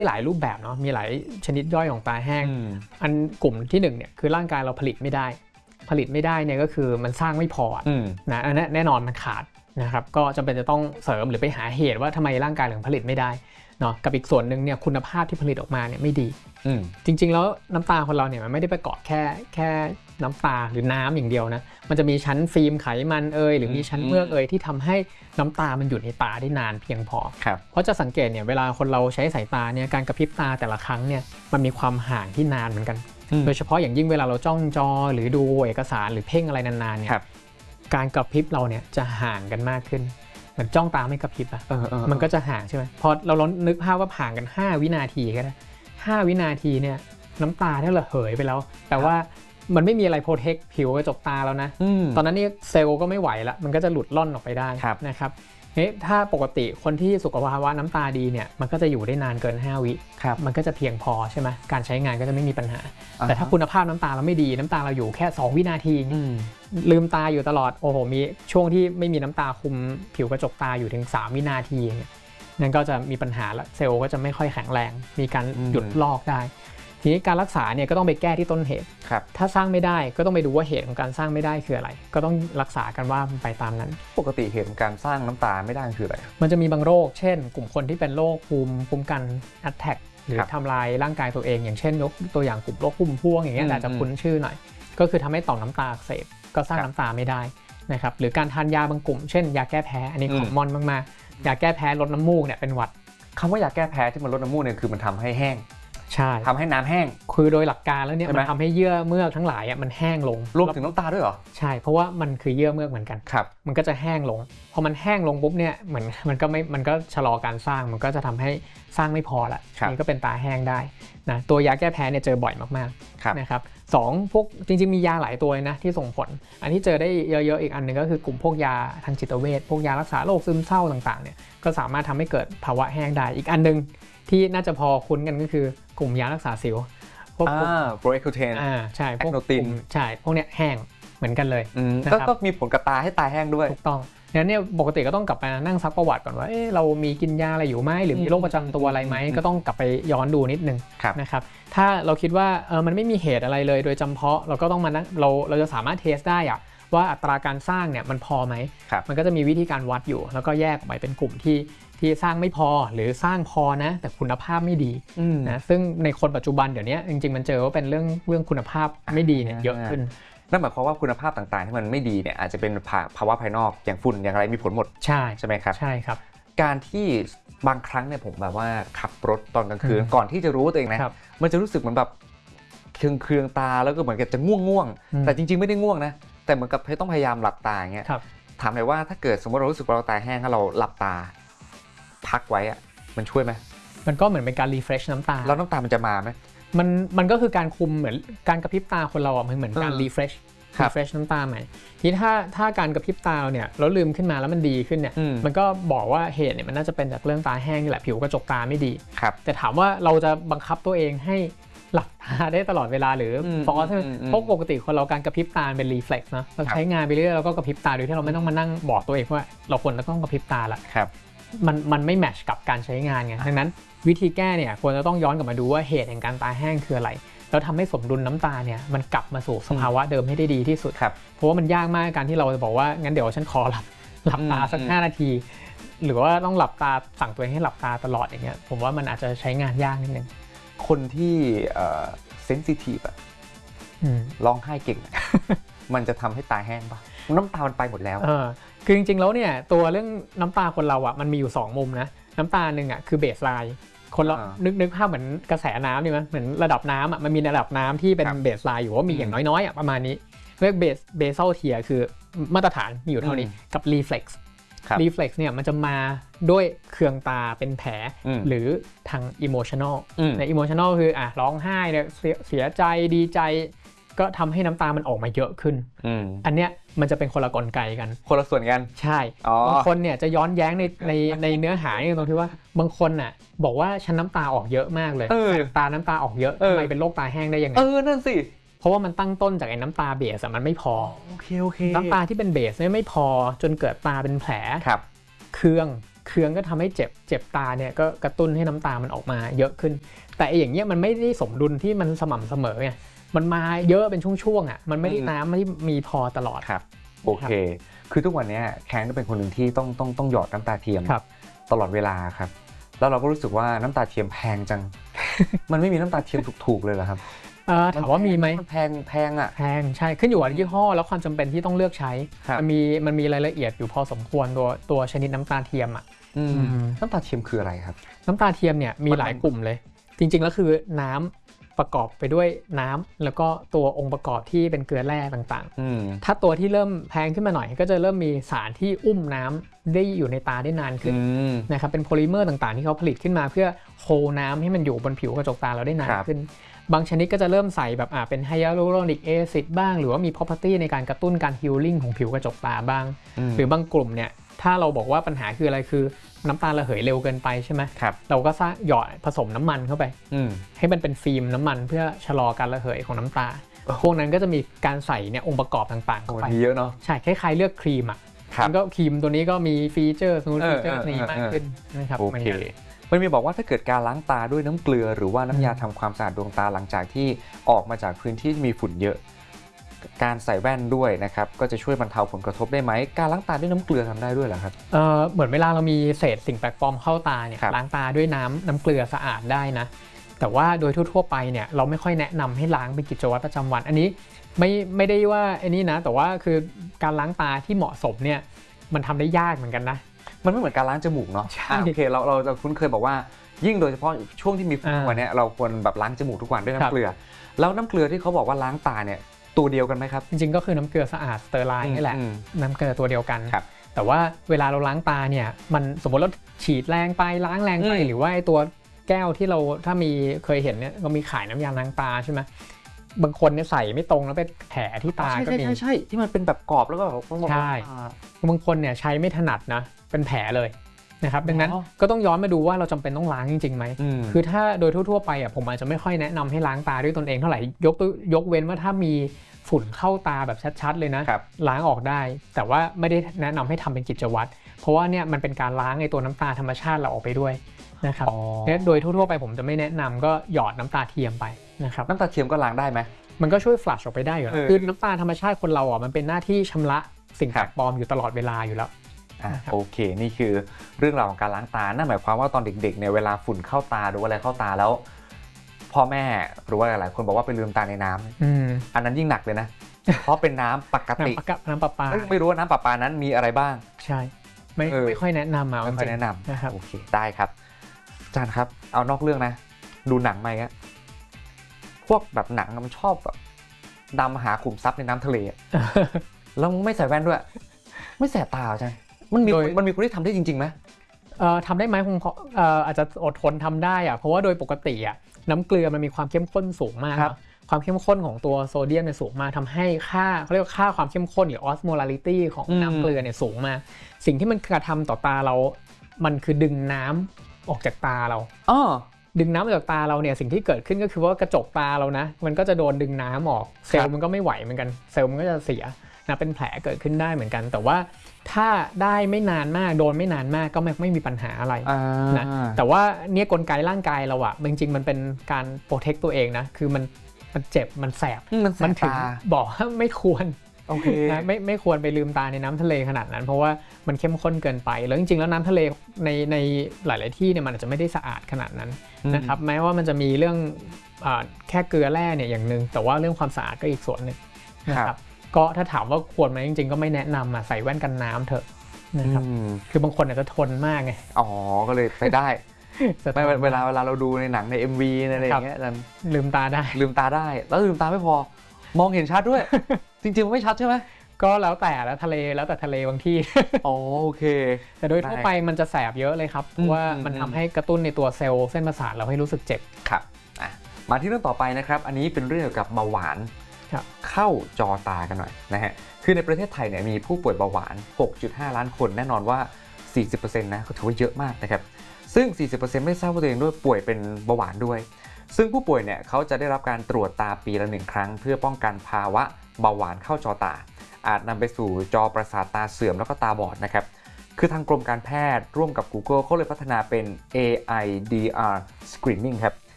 หลายรูปแบบเนาะมีหลายชนิดย่อยของตาแห้งอันกลุ่มที่1เนี่ยคือร่างกายเราผลิตไม่ได้เนี่ยก็คือมันสร้างไม่พอนะอันนี้แน่นอนมันขาดนะครับก็จำเป็นจะต้องเสริมหรือไปหาเหตุว่าทำไมร่างกายถึงผลิตไม่ได้เนาะกับอีกส่วนหนึ่งเนี่ยคุณภาพที่ผลิตออกมาเนี่ยไม่ดีจริงๆแล้วน้ำตาคนเราเนี่ยมันไม่ได้ประกอบแค่น้ำตาหรือน้ำอย่างเดียวนะมันจะมีชั้นฟิล์มไขมันหรือมีชั้นเมือกที่ทำให้น้ำตามันอยู่ในตาได้นานเพียงพอเพราะจะสังเกตเนี่ยเวลาคนเราใช้สายตาเนี่ยการกระพริบตาแต่ละครั้งเนี่ยมันมีความห่างที่นานเหมือนกันโดยเฉพาะอย่างยิ่งเวลาเราจ้องจอหรือดูเอกสารหรือเพ่งอะไรนานๆเนี่ยการกระพริบเราเนี่ยจะห่างกันมากขึ้นเหมือนจ้องตาไม่กระพริบมันก็จะห่างใช่ไหมพอเราลองนึกภาพว่าห่างกัน5 วินาทีก็ได้5 วินาทีเนี่ยน้ำตาที่ระเหยไปแล้วแต่ว่ามันไม่มีอะไรโปรเทคผิวกระจกตาแล้วนะตอนนั้นนี่เซลล์ก็ไม่ไหวละมันก็จะหลุดล่อนออกไปได้นะครับถ้าปกติคนที่สุขภาวะน้ำตาดีเนี่ยมันก็จะอยู่ได้นานเกิน5 วิมันก็จะเพียงพอใช่ไหมการใช้งานก็จะไม่มีปัญหาแต่ถ้าคุณภาพน้ำตาเราไม่ดีน้ำตาเราอยู่แค่2 วินาทีลืมตาอยู่ตลอดโอ้โหมีช่วงที่ไม่มีน้ำตาคุมผิวกระจกตาอยู่ถึง3 วินาทีนั่นก็จะมีปัญหาละเซลล์ก็จะไม่ค่อยแข็งแรงมีการหยุดลอกได้ทีนี้การรักษาเนี่ยก็ต้องไปแก้ที่ต้นเหตุถ้าสร้างไม่ได้ก็ต้องไปดูว่าเหตุของการสร้างไม่ได้คืออะไรก็ต้องรักษากันว่าไปตามนั้นปกติเหตุของการสร้างน้ำตาไม่ได้คืออะไรมันจะมีบางโรคเช่นกลุ่มคนที่เป็นโรคภูมิคุ้มกัน attack หรือทำลายร่างกายตัวเองอย่างเช่นยกตัวอย่างกลุ่มโรคภูมิพวงอย่างเงี้ยอาจจะคุ้นชื่อหน่อยก็คือทำให้ต่อมน้ำตาอักเสบก็สร้างน้ำตาไม่ได้นะครับหรือการทานยาบางกลุ่มเช่นยาแก้แพ้อันนี้ของมอนมากๆยาแก้แพ้ลดน้ำมูกเนี่ยเป็นหวัดคำว่ายาแก้แพ้ที่มันลดน้ำมูกเนี่ยคือมันทำให้แห้งใช่ทำให้น้ำแห้งคือโดยหลักการแล้วเนี่ยมันทำให้เยื่อเมือกทั้งหลายมันแห้งลงรวมถึงน้ำตาด้วยเหรอใช่เพราะว่ามันคือเยื่อเมือกเหมือนกันมันก็จะแห้งลงพอมันแห้งลงปุ๊บเนี่ยเหมือนมันก็ชะลอการสร้างมันก็จะทำให้สร้างไม่พอละนี่ก็เป็นตาแห้งได้นะตัวยาแก้แพ้เนี่ยเจอบ่อยมากๆนะครับ2พวกจริงๆมียาหลายตัวนะที่ส่งผลอันที่เจอได้เยอะๆอีกอันนึงก็คือกลุ่มพวกยาทางจิตเวชพวกยารักษาโรคซึมเศร้าต่างๆเนี่ยก็สามารถทำให้เกิดภาวะแห้งได้อีกอันนึงที่น่าจะพอคุ้นกันก็คือกลุ่มยารักษาสิวพวกโปรเอคูเทนใช่พวกตินใช่พวกเนี้ยแห้งเหมือนกันเลยก็มีผลกับตาให้ตาแห้งด้วยถูกต้องงั้นเนี่ยปกติก็ต้องกลับไปนั่งซักประวัติก่อนว่าเรามีกินยาอะไรอยู่ไหมหรือมีโรคประจำตัวอะไรไหมก็ต้องกลับไปย้อนดูนิดนึงนะครับถ้าเราคิดว่ามันไม่มีเหตุอะไรเลยโดยจำเพาะเราก็ต้องมานั่งเราจะสามารถเทสได้อะว่าอัตราการสร้างเนี่ยมันพอไหมมันก็จะมีวิธีการวัดอยู่แล้วก็แยกออกไปเป็นกลุ่มที่สร้างไม่พอหรือสร้างพอนะแต่คุณภาพไม่ดีนะซึ่งในคนปัจจุบันเดี๋ยวนี้จริงๆมันเจอว่าเป็นเรื่องคุณภาพไม่ดีเนี่ยเยอะขึ้นนั่นหมายความว่าคุณภาพต่างๆที่มันไม่ดีเนี่ยอาจจะเป็นภาวะภายนอกอย่างฝุ่นอย่างไรมีผลหมดใช่ไหมครับใช่ครับการที่บางครั้งเนี่ยผมแบบว่าขับรถตอนกลางคืนก่อนที่จะรู้ตัวเองนะมันจะรู้สึกเหมือนแบบเคืองตาแล้วก็เหมือนกับจะง่วงแต่จริงๆไม่ได้ง่วงนะแต่เหมือนกับต้องพยายามหลับตาอย่างเงี้ยถามหน่อยว่าถ้าเกิดสมมติเรารู้สึกว่าเราตาแห้งถ้าเราหลับตาพักไว้อะมันช่วยไหมมันก็เหมือนเป็นการรีเฟรชน้ำตาแล้วน้ำตามันจะมาไหมมันก็คือการคุมเหมือนการกระพริบตาคนเราอ่ะเหมือนการรีเฟรชน้ำตาใหม่ทีถ้าการกระพริบตาเนี่ยเราลืมขึ้นมาแล้วมันดีขึ้นเนี่ยมันก็บอกว่าเหตุเนี่ยมันน่าจะเป็นจากเรื่องตาแห้งนี่แหละผิวกระจกตาไม่ดีแต่ถามว่าเราจะบังคับตัวเองให้หลับตาได้ตลอดเวลาหรือฟอสเพราะปกติคนเราการกระพริบตาเป็นรีเฟล็กซ์นะเราใช้งานไปเรื่อยเราก็กระพริบตาโดยที่เราไม่ต้องมานั่งบอกตัวเองว่าเราควรจะต้องกระพริบตาละมันไม่แมทช์กับการใช้งานไงดังนั้นวิธีแก้เนี่ยควรจะต้องย้อนกลับมาดูว่าเหตุแห่งการตาแห้งคืออะไรแล้วทำให้สมดุลน้ำตาเนี่ยมันกลับมาสู่สภาวะเดิมให้ได้ดีที่สุดเพราะว่ามันยากมากการที่เราจะบอกว่างั้นเดี๋ยวฉันขอหลับตาสัก5 นาทีหรือว่าต้องหลับตาสั่งตัวเองให้หลับตาตลอดอย่างเงี้ยผมว่ามันอาจจะใช้งานยากนิดนึงคนที่เซนซิทีฟอะร้องไห้เก่ง มันจะทำให้ตาแห้งป่ะน้ำตามันไปหมดแล้วคือจริงๆแล้วเนี่ยตัวเรื่องน้ำตาคนเราอ่ะมันมีอยู่2 มุมนะน้ำตาหนึ่งอ่ะคือเบสไลน์คนเรานึกภาพเหมือนกระแสน้ำนี่มั้ยเหมือนระดับน้ำอ่ะมันมีระดับน้ำที่เป็นเบสไลน์อยู่ว่ามีอย่างน้อยๆอ่ะประมาณนี้เรียกเบซัลเทียร์คือมาตรฐานมีอยู่เท่านี้กับรีเฟล็กซ์เนี่ยมันจะมาด้วยเคืองตาเป็นแผลหรือทางอิโมชันอลในอิโมชันอลคือร้องไห้เนี่ยเสียใจดีใจก็ทำให้น้ำตามันออกมาเยอะขึ้นอันเนี้ยมันจะเป็นคนละกลไกกันคนละส่วนกันใช่บางคนเนี่ยจะย้อนแย้งในเนื้อหาตรงที่ว่าบางคนน่ะบอกว่าฉันน้ำตาออกเยอะมากเลยน้ำตาออกเยอะทำไมเป็นโรคตาแห้งได้ยังไงนั่นสิเพราะว่ามันตั้งต้นจากไอ้น้ำตาเบสมันไม่พอโอเคน้ำตาที่เป็นเบสไม่พอจนเกิดตาเป็นแผลเคืองเคืองก็ทำให้เจ็บตาเนี่ยก็กระตุ้นให้น้ำตามันออกมาเยอะขึ้นแต่อย่างเงี้ยมันไม่ได้สมดุลที่มันสม่ำเสมอไงมันมาเยอะเป็นช่วงๆอ่ะมันไม่ได้น้ำที่มีพอตลอดครับโอเคคือทุกวันนี้แคนก็เป็นคนหนึ่งที่ต้องหยอดน้ำตาเทียมตลอดเวลาครับแล้วเราก็รู้สึกว่าน้ำตาเทียมแพงจัง มันไม่มีน้ำตาเทียมถูกๆเลยเหรอครับถามว่ามีไหมมันแพงอ่ะแพงใช่ขึ้นอยู่กับยี่ห้อแล้วความจำเป็นที่ต้องเลือกใช้มันมีรายละเอียดอยู่พอสมควรตัวชนิดน้ำตาเทียมอ่ะน้ำตาเทียมคืออะไรครับน้ำตาเทียมเนี่ยมีหลายกลุ่มเลยจริงๆแล้วคือน้ำประกอบไปด้วยน้ำแล้วก็ตัวองค์ประกอบที่เป็นเกลือแร่ต่างๆถ้าตัวที่เริ่มแพงขึ้นมาหน่อยก็จะเริ่มมีสารที่อุ้มน้ำได้อยู่ในตาได้นานขึ้นนะครับเป็นโพลิเมอร์ต่างๆที่เขาผลิตขึ้นมาเพื่อโฮน้ำให้มันอยู่บนผิวกระจกตาเราได้นานขึ้นบางชนิดก็จะเริ่มใส่แบบเป็นไฮยาลูโรนิกแอซิดบ้างหรือว่ามี property ในการกระตุ้นการฮีลลิ่งของผิวกระจกตาบ้างหรือบางกลุ่มเนี่ยถ้าเราบอกว่าปัญหาคืออะไรคือน้ำตาระเหยเร็วเกินไปใช่ไหมเราก็หยอดผสมน้ำมันเข้าไปให้มันเป็นฟิล์มน้ำมันเพื่อชะลอการระเหยของน้ำตาพวกนั้นก็จะมีการใส่เนี่ยองค์ประกอบต่างๆเข้าไปเยอะเนาะใช่คล้ายๆเลือกครีมอ่ะมันก็ครีมตัวนี้ก็มีฟีเจอร์สมูทฟีเจอร์นี้มากขึ้นนะครับโอเคมันมีบอกว่าถ้าเกิดการล้างตาด้วยน้ำเกลือหรือว่าน้ำยาทำความสะอาดดวงตาหลังจากที่ออกมาจากพื้นที่ที่มีฝุ่นเยอะการใส่แว่นด้วยนะครับก็จะช่วยบรรเทาผลกระทบได้ไหมการล้างตาด้วยน้ำเกลือทำได้ด้วยเหรอครับเหมือนเวลาเรามีเศษสิ่งแปลกปลอมเข้าตาเนี่ยล้างตาด้วยน้ำเกลือสะอาดได้นะแต่ว่าโดยทั่วไปเนี่ยเราไม่ค่อยแนะนำให้ล้างเป็นกิจวัตรประจำวันอันนี้ไม่ได้ว่าไอ้นี่นะแต่ว่าคือการล้างตาที่เหมาะสมเนี่ยมันทำได้ยากเหมือนกันนะมันไม่เหมือนการล้างจมูกเนาะโอเคเราจะคุ้นเคยบอกว่ายิ่งโดยเฉพาะช่วงที่มีฝุ่นวันนี้เราควรแบบล้างจมูกทุกวันด้วยน้ำเกลือแล้วน้ำเกลือที่เขาบอกว่าล้างตาเนี่ยตัวเดียวกันไหมครับจริงๆก็คือน้ำเกลือสะอาดสเตอร์ไลน์นี่แหละน้ำเกลือตัวเดียวกันแต่ว่าเวลาเราล้างตาเนี่ยมันสมมติเราฉีดแรงไปล้างแรงไปหรือว่าตัวแก้วที่เราถ้ามีเคยเห็นเนี่ยก็มีขายน้ำยาล้างตาใช่ไหมบางคนเนี่ยใส่ไม่ตรงแล้วเป็นแผลที่ตาก็มีใช่ที่มันเป็นแบบกรอบแล้วก็แบบใช่บางคนเนี่ยใช้ไม่ถนัดนะเป็นแผลเลยนะครับดังนั้นก็ต้องย้อนมาดูว่าเราจำเป็นต้องล้างจริงๆไหมคือถ้าโดยทั่วๆไปผมอาจจะไม่ค่อยแนะนำให้ล้างตาด้วยตนเองเท่าไหร่ยกเว้นว่าถ้ามีฝุ่นเข้าตาแบบชัดๆเลยนะล้างออกได้แต่ว่าไม่ได้แนะนำให้ทำเป็นกิจวัตรเพราะว่าเนี่ยมันเป็นการล้างไอ้ตัวน้ำตาธรรมชาติเราออกไปด้วยนะครับโดยทั่วๆไปผมจะไม่แนะนำก็หยอดน้ำตาเทียมไปนะครับน้ำตาเทียมก็ล้างได้ไหมมันก็ช่วยฟลัชออกไปได้อยู่แล้วคือน้ำตาธรรมชาติคนเรามันเป็นหน้าที่ชำระสิ่งแปลกปลอมอยู่ตลอดเวลาอยู่แล้วโอเคนี่คือเรื่องราวของการล้างตานั่นหมายความว่าตอนเด็กๆเนี่ยเวลาฝุ่นเข้าตาหรืออะไรเข้าตาแล้วพ่อแม่หรือว่าหลายคนบอกว่าไปลืมตาในน้ำอันนั้นยิ่งหนักเลยนะเพราะเป็นน้ำปกติน้ำประปาไม่รู้ว่าน้ำประปานั้นมีอะไรบ้างใช่ไม่ค่อยแนะนำไม่ค่อยแนะนำนะครับโอเคได้ครับอาจารย์ครับเอานอกเรื่องนะดูหนังไหมครับพวกแบบหนังมันชอบแบบดำหาขุมทรัพย์ในน้ำทะเลแล้วไม่ใส่แว่นด้วยไม่แสบตาใช่มันมีคนที่ทำได้จริงๆไหมทำได้ไหมคงอาจจะอดทนทำได้เพราะว่าโดยปกติน้ำเกลือมันมีความเข้มข้นสูงมากความเข้มข้นของตัวโซเดียมเนี่ยสูงมากทำให้เขาเรียกว่าค่าความเข้มข้นหรือ osmolality ของน้ำเกลือเนี่ยสูงมากสิ่งที่มันกระทำต่อตาเรามันคือดึงน้ำออกจากตาเราดึงน้ำออกจากตาเราเนี่ยสิ่งที่เกิดขึ้นก็คือว่ากระจกตาเรานะมันก็จะโดนดึงน้ำออกเซลล์มันก็ไม่ไหวเหมือนกันเซลล์มันก็จะเสียนะเป็นแผลเกิดขึ้นได้เหมือนกันแต่ว่าถ้าได้ไม่นานมากโดนไม่นานมากก็ไม่มีปัญหาอะไรนะแต่ว่าเนี่ยกลไกร่างกายเราจริงๆมันเป็นการโปรเทคตัวเองนะคือมันเจ็บมันแสบมันถึงบอกว่าไม่ควรนะไม่ควรไปลืมตาในน้ำทะเลขนาดนั้นเพราะว่ามันเข้มข้นเกินไปแล้วจริงๆแล้วน้ำทะเลในหลายๆที่เนี่ยมันอาจจะไม่ได้สะอาดขนาดนั้นนะครับแม้ว่ามันจะมีเรื่องแค่เกลือแร่เนี่ยอย่างนึงแต่ว่าเรื่องความสะอาดก็อีกส่วนนึงนะครับก็ถ้าถามว่าควรไหมจริงๆก็ไม่แนะนำใส่แว่นกันน้ำเถอะนะครับคือบางคนอาจจะทนมากไงก็เลยไปได้ไม่เวลาเราดูในหนังใน MV อะไรอย่างเงี้ยลืมตาได้แล้วลืมตาไม่พอมองเห็นชัดด้วยจริงๆมันไม่ชัดใช่ไหมก็แล้วแต่ทะเลบางที่โอเคแต่โดยทั่วไปมันจะแสบเยอะเลยครับเพราะว่ามันทำให้กระตุ้นในตัวเซลล์เส้นประสาทเราให้รู้สึกเจ็บครับมาที่เรื่องต่อไปนะครับอันนี้เป็นเรื่องเกี่ยวกับเบาหวานเข้าจอตากันหน่อยนะฮะคือในประเทศไทยเนี่ยมีผู้ป่วยเบาหวาน 6.5 ล้านคนแน่นอนว่า 40% นะก็ถือว่าเยอะมากนะครับซึ่ง 40% ไม่ทราบว่าตัวเองด้วยป่วยเป็นเบาหวานด้วยซึ่งผู้ป่วยเนี่ยเขาจะได้รับการตรวจตาปีละ1ครั้งเพื่อป้องกันภาวะเบาหวานเข้าจอตาอาจนำไปสู่จอประสาทตาเสื่อมแล้วก็ตาบอดนะครับคือทางกรมการแพทย์ร่วมกับ Google เขาเลยพัฒนาเป็น AI DR Screening ครับ